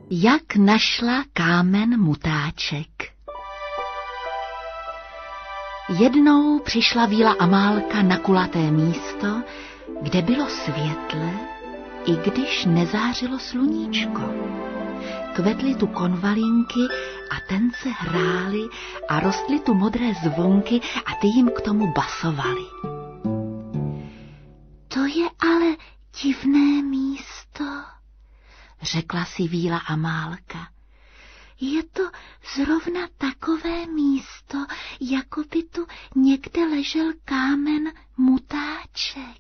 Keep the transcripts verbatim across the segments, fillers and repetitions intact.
Jak našla kámen Mutáček. Jednou přišla víla Amálka na kulaté místo, kde bylo světle, i když nezářilo sluníčko. Kvetly tu konvalinky a tence hrály a rostly tu modré zvonky a ty jim k tomu basovaly. To je ale divné místo, řekla si víla Amálka. Je to zrovna takové místo, jako by tu někde ležel kámen Mutáček.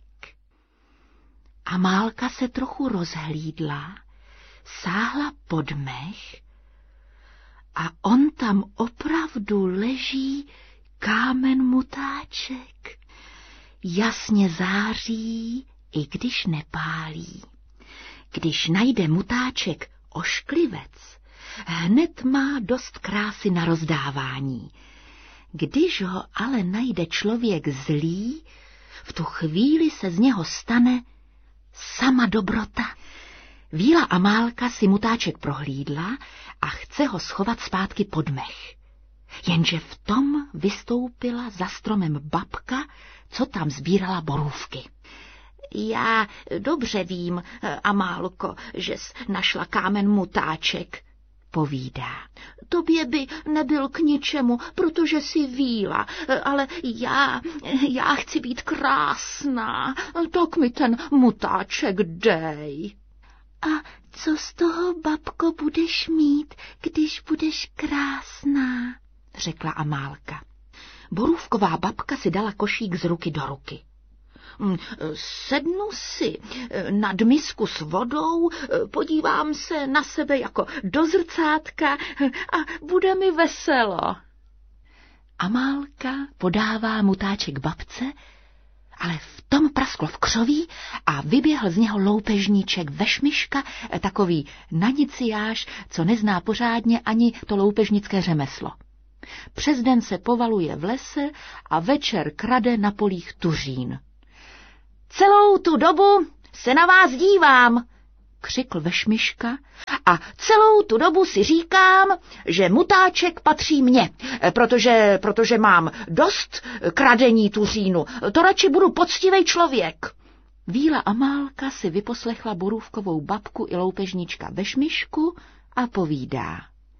Amálka se trochu rozhlídla, sáhla pod mech a on tam opravdu leží kámen Mutáček. Jasně září, i když nepálí. Když najde Mutáček ošklivec, hned má dost krásy na rozdávání. Když ho ale najde člověk zlý, v tu chvíli se z něho stane sama dobrota. Víla Amálka si Mutáček prohlídla a chce ho schovat zpátky pod mech. Jenže v tom vystoupila za stromem babka, co tam sbírala borůvky. Já dobře vím, Amálko, že jsi našla kámen Mutáček, povídá. Tobě by nebyl k ničemu, protože jsi víla, ale já, já chci být krásná, tak mi ten Mutáček dej. A co z toho, babko, budeš mít, když budeš krásná, řekla Amálka. Borůvková babka si dala košík z ruky do ruky. Sednu si nad misku s vodou, podívám se na sebe jako do zrcátka a bude mi veselo. Amálka podává Mutáček babce, ale v tom prasklo v křoví a vyběhl z něho loupežníček Vešmiška, takový naniciáš, co nezná pořádně ani to loupežnické řemeslo. Přes den se povaluje v lese a večer krade na polích tuřín. Celou tu dobu se na vás dívám, křikl Vešmiška, a celou tu dobu si říkám, že Mutáček patří mně, protože, protože mám dost kradení tuřínu, to radši budu poctivej člověk. Víla Amálka si vyposlechla borůvkovou babku i loupežníčka Vešmišku a povídá.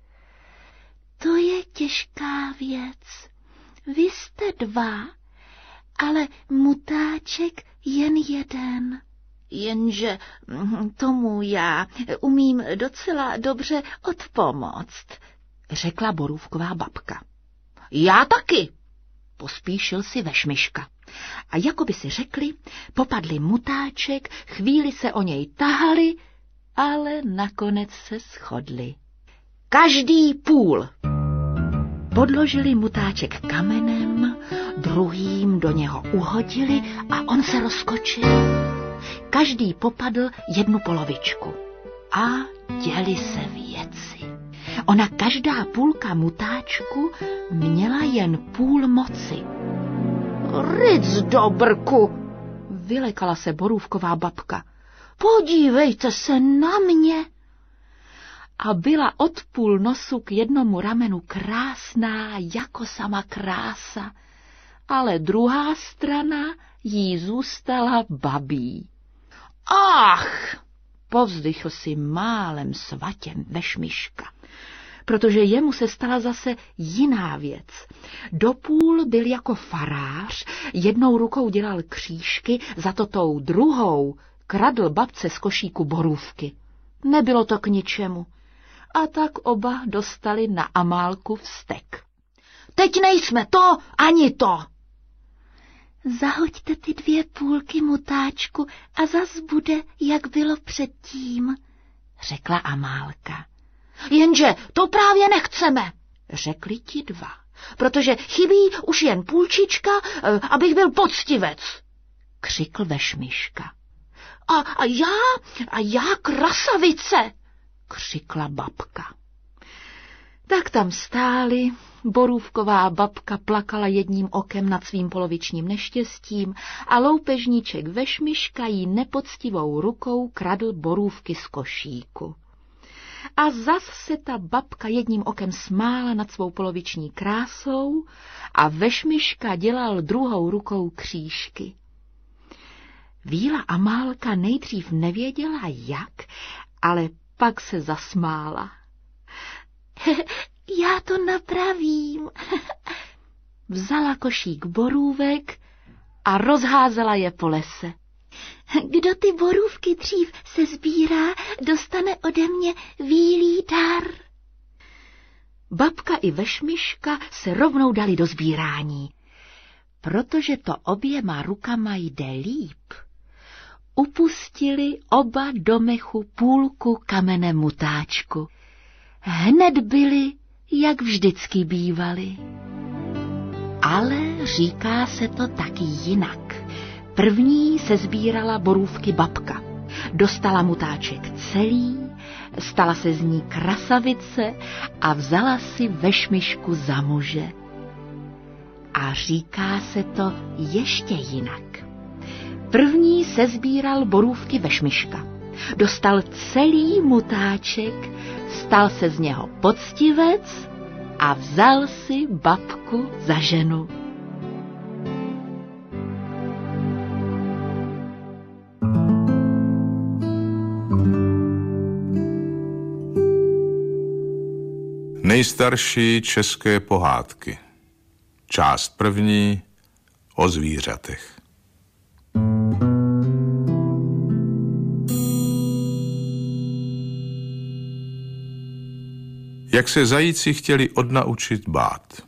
To je těžká věc. Vy jste dva, ale Mutáček jen jeden. Jenže tomu já umím docela dobře odpomoct, řekla borůvková babka. Já taky, pospíšil si Vešmiška. A jako by si řekli, popadli Mutáček, chvíli se o něj tahali, ale nakonec se shodli. Každý půl. Podložili Mutáček kamenem, druhým do něho uhodili a on se rozkočil. Každý popadl jednu polovičku a děli se věci. Ona každá půlka Mutáčku měla jen půl moci. Ryc do brku, vylekala se borůvková babka. Podívejte se na mě. A byla od půl nosu k jednomu ramenu krásná jako sama krása, ale druhá strana jí zůstala babí. Ach, povzdychl si málem svatěm Vešmiška, protože jemu se stala zase jiná věc. Dopůl byl jako farář, jednou rukou dělal křížky, za to tou druhou kradl babce z košíku borůvky. Nebylo to k ničemu. A tak oba dostali na Amálku vztek. Teď nejsme to ani to. Zahoďte ty dvě půlky, Mutáčku, a zas bude, jak bylo předtím, řekla Amálka. Jenže to právě nechceme, řekli ti dva, protože chybí už jen půlčička, abych byl poctivec, křikl Vešmiška. A, a já, a já krasavice, křikla babka. Tak tam stáli, borůvková babka plakala jedním okem nad svým polovičním neštěstím a loupežníček Vešmiška jí nepoctivou rukou kradl borůvky z košíku. a zas se ta babka jedním okem smála nad svou poloviční krásou a Vešmiška dělal druhou rukou křížky. Víla Amálka nejdřív nevěděla jak, ale pak se zasmála. Já to napravím. Vzala košík borůvek a rozházela je po lese. Kdo ty borůvky dřív se sbírá, dostane ode mě vílý dar. Babka i Vešmiška se rovnou dali do sbírání. Protože to oběma rukama jde líp, upustili oba do mechu půlku kamene mutáčku. Hned byli, jak vždycky bývali. Ale říká se to taky jinak. První se sbírala borůvky babka. Dostala mutáček celý, stala se z ní krasavice a vzala si Vešmišku za muže. A říká se to ještě jinak. První se sbíral borůvky Vešmiška. Dostal celý mutáček, stal se z něho poctivec a vzal si babku za ženu. Nejstarší české pohádky. Část první o zvířatech. Jak se zajíci chtěli odnaučit bát.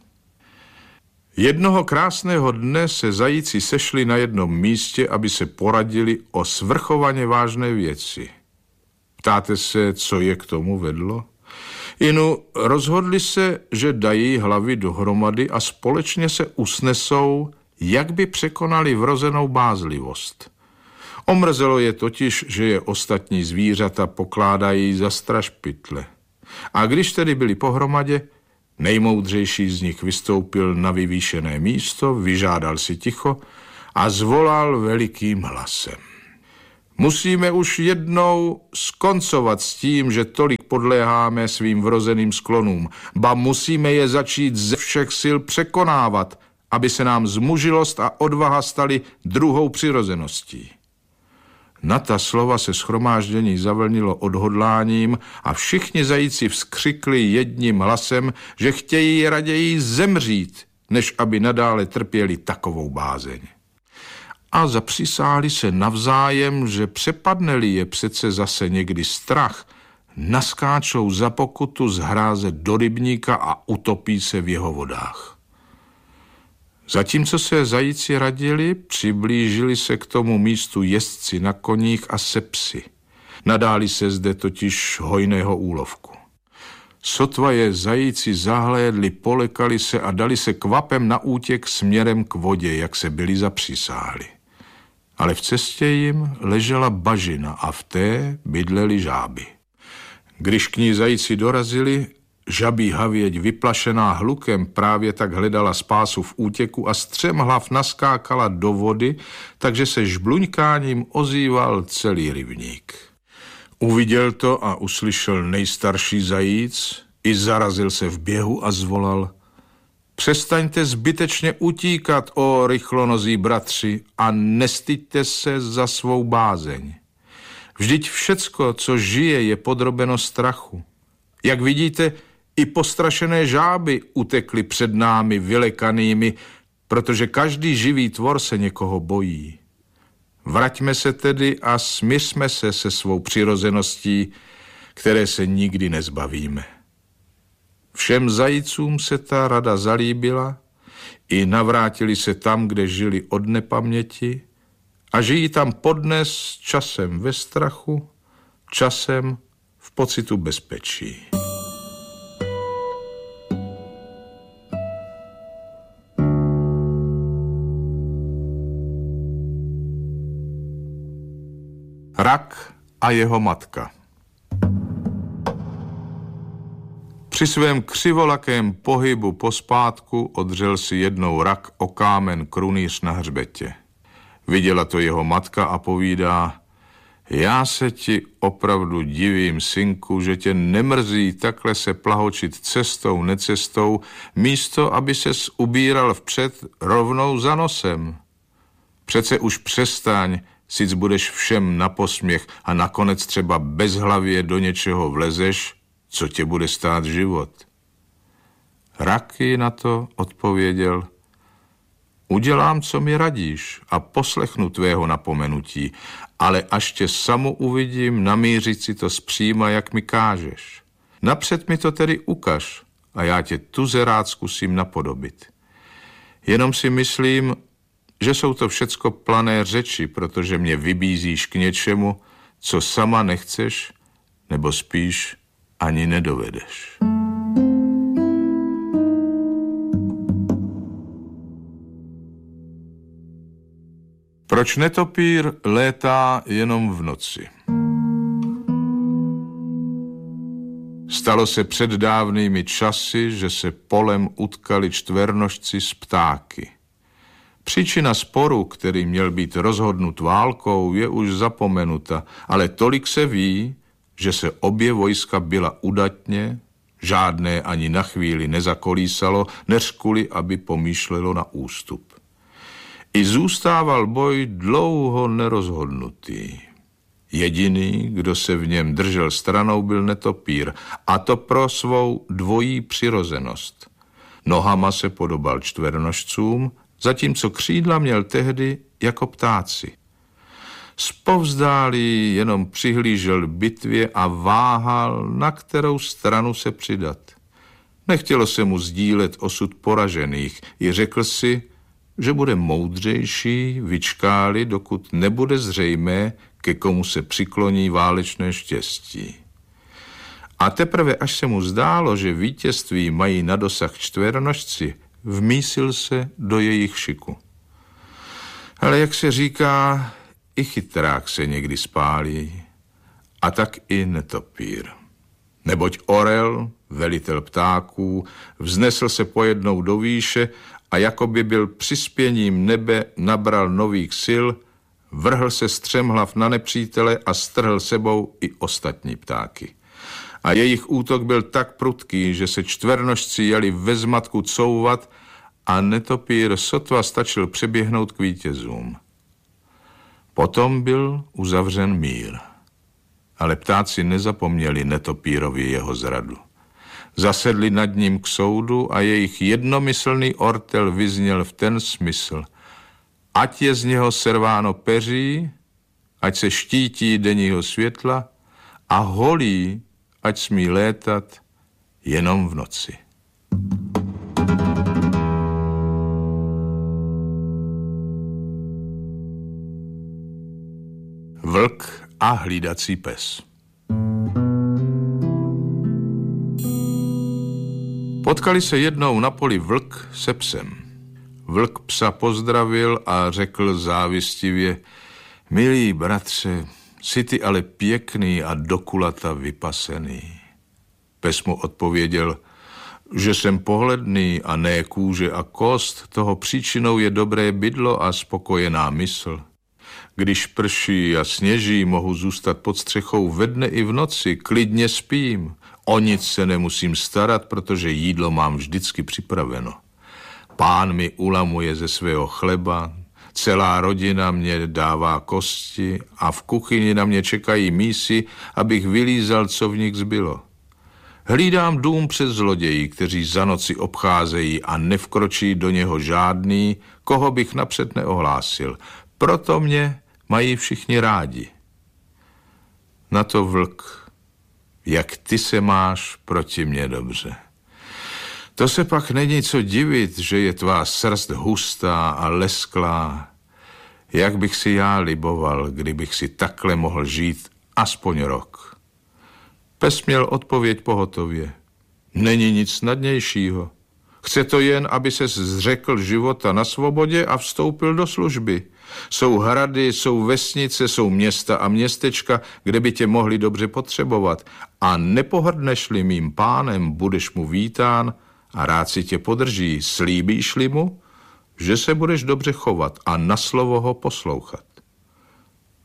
Jednoho krásného dne se zajíci sešli na jednom místě, aby se poradili o svrchovaně vážné věci. Ptáte se, co je k tomu vedlo? Inu, rozhodli se, že dají hlavy dohromady a společně se usnesou, jak by překonali vrozenou bázlivost. Omrzelo je totiž, že je ostatní zvířata pokládají za strašpytle. A když tedy byli pohromadě, nejmoudřejší z nich vystoupil na vyvýšené místo, vyžádal si ticho a zvolal velikým hlasem. Musíme už jednou skoncovat s tím, že tolik podléháme svým vrozeným sklonům, ba musíme je začít ze všech sil překonávat, aby se nám zmužilost a odvaha staly druhou přirozeností. Na ta slova se shromáždění zavlnilo odhodláním a všichni zajíci vzkřikli jedním hlasem, že chtějí raději zemřít, než aby nadále trpěli takovou bázeň. A zapřisáhli se navzájem, že přepadne-li je přece zase někdy strach, naskáčou za pokutu z hráze do rybníka a utopí se v jeho vodách. Zatímco se zajíci radili, přiblížili se k tomu místu jezdci na koních a se psy. Nadáli se zde totiž hojného úlovku. Sotva je zajíci zahlédli, polekali se a dali se kvapem na útěk směrem k vodě, jak se byli zapřísáhli. Ale v cestě jim ležela bažina a v té bydleli žáby. Když k ní zajíci dorazili, žabí havěť vyplašená hlukem právě tak hledala spásu v útěku a střemhlav naskákala do vody, takže se žbluňkáním ozýval celý rybník. Uviděl to a uslyšel nejstarší zajíc, i zarazil se v běhu a zvolal: Přestaňte zbytečně utíkat, o rychlonozí bratři, a nestyďte se za svou bázeň. Vždyť všecko, co žije, je podrobeno strachu. Jak vidíte, i postrašené žáby utekly před námi vylekanými, protože každý živý tvor se někoho bojí. Vraťme se tedy a smiřme se se svou přirozeností, které se nikdy nezbavíme. Všem zajícům se ta rada zalíbila, i navrátili se tam, kde žili od nepaměti, a žijí tam podnes časem ve strachu, časem v pocitu bezpečí. Rak a jeho matka. Při svém křivolakém pohybu pospátku odřel si jednou rak o kámen krunýř na hřbetě. Viděla to jeho matka a povídá: Já se ti opravdu divím, synku, že tě nemrzí takhle se plahočit cestou, necestou, místo, aby ses ubíral vpřed rovnou za nosem. Přece už přestaň, sic budeš všem na posměch a nakonec třeba bezhlavě do něčeho vlezeš, co tě bude stát život. Raky na to odpověděl: udělám, co mi radíš a poslechnu tvého napomenutí, ale až tě samu uvidím, namířit si to zpříma, jak mi kážeš. Napřed mi to tedy ukaž a já tě tuze rád zkusím napodobit. Jenom si myslím, že jsou to všecko plané řeči, protože mě vybízíš k něčemu, co sama nechceš, nebo spíš ani nedovedeš. Proč netopír létá jenom v noci? Stalo se před dávnými časy, že se polem utkali čtvernožci s ptáky. Příčina sporu, který měl být rozhodnut válkou, je už zapomenuta, ale tolik se ví, že se obě vojska byla udatně, žádné ani na chvíli nezakolísalo, než kvůli, aby pomýšlelo na ústup. I zůstával boj dlouho nerozhodnutý. Jediný, kdo se v něm držel stranou, byl netopír, a to pro svou dvojí přirozenost. Nohama se podobal čtvernožcům, zatímco křídla měl tehdy jako ptáci. Zpovzdálí jenom přihlížel bitvě a váhal, na kterou stranu se přidat. Nechtělo se mu sdílet osud poražených, i řekl si, že bude moudřejší, vyčkáli, dokud nebude zřejmé, ke komu se přikloní válečné štěstí. A teprve, až se mu zdálo, že vítězství mají na dosah čtvernožci, vmísil se do jejich šiku. Ale jak se říká, i chytrák se někdy spálí, a tak i netopír. Neboť orel, velitel ptáků, vznesl se pojednou do výše a jakoby byl přispěním nebe nabral nových sil, vrhl se střemhlav na nepřítele a strhl sebou i ostatní ptáky. A jejich útok byl tak prudký, že se čtvernožci jeli ve zmatku couvat a netopír sotva stačil přeběhnout k vítězům. Potom byl uzavřen mír. Ale ptáci nezapomněli netopírovi jeho zradu. Zasedli nad ním k soudu a jejich jednomyslný ortel vyzněl v ten smysl: ať je z něho serváno peří, ať se štítí denního světla a holí, ať smí létat jenom v noci. Vlk a hlídací pes. Potkali se jednou na poli vlk se psem. Vlk psa pozdravil a řekl závistivě: milý bratře, jsi ty ale pěkný a do kulata vypasený. Pes mu odpověděl, že jsem pohledný a ne kůže a kost, toho příčinou je dobré bydlo a spokojená mysl. Když prší a sněží, mohu zůstat pod střechou ve dne i v noci, klidně spím. O nic se nemusím starat, protože jídlo mám vždycky připraveno. Pán mi ulamuje ze svého chleba, celá rodina mě dává kosti a v kuchyni na mě čekají mísy, abych vylízal, co v nich zbylo. Hlídám dům před zloději, kteří za noci obcházejí a nevkročí do něho žádný, koho bych napřed neohlásil. Proto mě mají všichni rádi. Na to vlk: jak ty se máš proti mně dobře. To se pak není co divit, že je tvá srst hustá a lesklá. Jak bych si já liboval, kdybych si takhle mohl žít aspoň rok. Pes měl odpověď pohotově: není nic snadnějšího. Chce to jen, aby ses zřekl života na svobodě a vstoupil do služby. Jsou hrady, jsou vesnice, jsou města a městečka, kde by tě mohli dobře potřebovat. A nepohrdneš-li mým pánem, budeš mu vítán a rád si tě podrží. Slíbíš-li mu, že se budeš dobře chovat a na slovo ho poslouchat.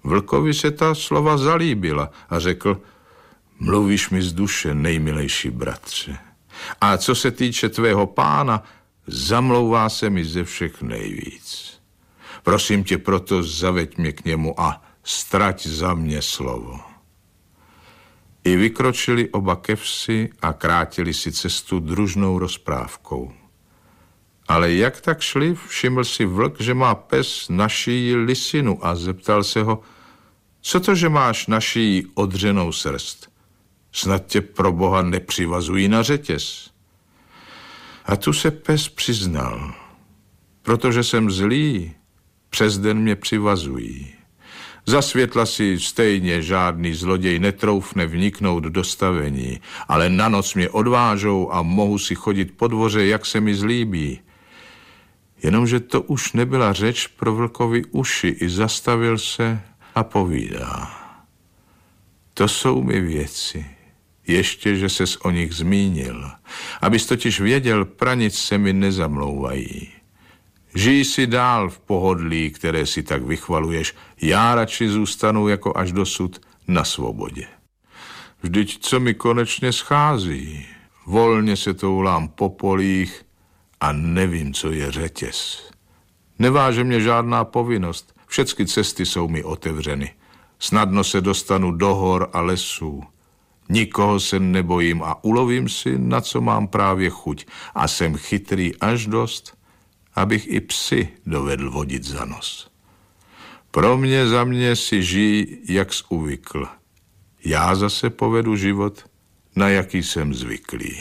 Vlkovi se ta slova zalíbila a řekl: mluvíš mi z duše, nejmilejší bratře. A co se týče tvého pána, zamlouvá se mi ze všech nejvíc. Prosím tě proto, zaveď mě k němu a strať za mě slovo. I vykročili oba ke vsi a krátili si cestu družnou rozprávkou. Ale jak tak šli, všiml si vlk, že má pes na šíji lisinu a zeptal se ho: co to, že máš na šíji odřenou srst? Snad tě pro boha nepřivazují na řetěz. A tu se pes přiznal: protože jsem zlý, přes den mě přivazují. Za světla si stejně žádný zloděj netroufne vniknout do stavení, ale na noc mě odvážou a mohu si chodit po dvoře, jak se mi zlíbí. Jenomže to už nebyla řeč pro vlkovi uši, i zastavil se a povídá: to jsou mi věci, ještě, že ses o nich zmínil. Abys totiž věděl, pranic se mi nezamlouvají. Žij si dál v pohodlí, které si tak vychvaluješ. Já radši zůstanu jako až dosud na svobodě. Vždyť co mi konečně schází? Volně se toulám po polích a nevím, co je řetěz. Neváže mě žádná povinnost. Všechny cesty jsou mi otevřeny. Snadno se dostanu do hor a lesů. Nikoho se nebojím a ulovím si, na co mám právě chuť. A jsem chytrý až dost, abych i psy dovedl vodit za nos. Pro mě za mě si žij, jak jsi uvykl. Já zase povedu život, na jaký jsem zvyklý.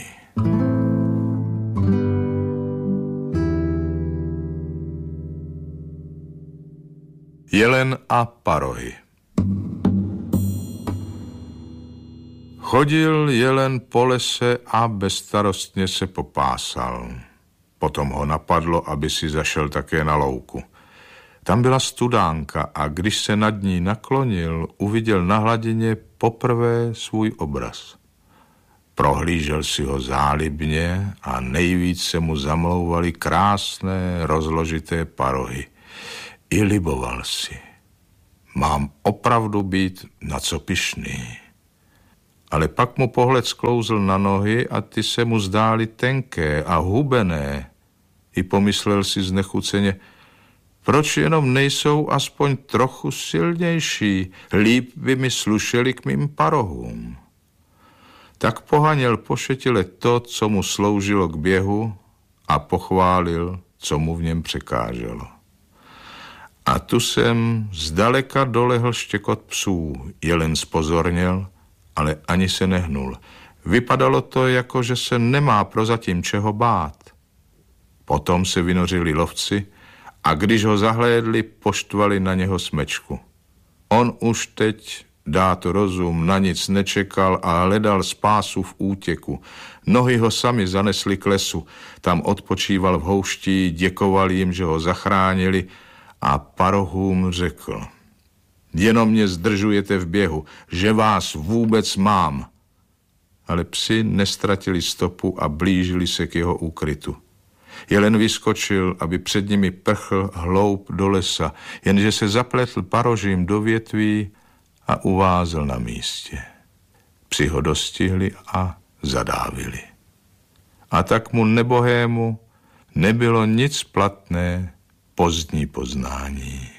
Jelen a parohy. Chodil jelen po lese a bezstarostně se popásal. Potom ho napadlo, aby si zašel také na louku. Tam byla studánka a když se nad ní naklonil, uviděl na hladině poprvé svůj obraz. Prohlížel si ho zálibně a nejvíc se mu zamlouvaly krásné, rozložité parohy. I liboval si. Mám opravdu být na co pyšný. Ale pak mu pohled sklouzl na nohy a ty se mu zdály tenké a hubené. I pomyslel si znechuceně: proč jenom nejsou aspoň trochu silnější, líp by mi slušeli k mým parohům. Tak pohaněl pošetile to, co mu sloužilo k běhu, a pochválil, co mu v něm překáželo. A tu jsem zdaleka dolehl štěkot psů. Jelen zpozorněl, ale ani se nehnul. Vypadalo to, jako že se nemá prozatím čeho bát. Potom se vynořili lovci a když ho zahlédli, poštvali na něho smečku. On už teď, dát rozum, na nic nečekal a hledal spásu v útěku. Nohy ho sami zanesli k lesu, tam odpočíval v houští, děkoval jim, že ho zachránili, a parohům řekl: jenom mě zdržujete v běhu, že vás vůbec mám. Ale psi nestratili stopu a blížili se k jeho úkrytu. Jelen vyskočil, aby před nimi prchl hloub do lesa, jenže se zapletl parožím do větví a uvázl na místě. Psi ho dostihli a zadávili. A tak mu nebohému nebylo nic platné pozdní poznání.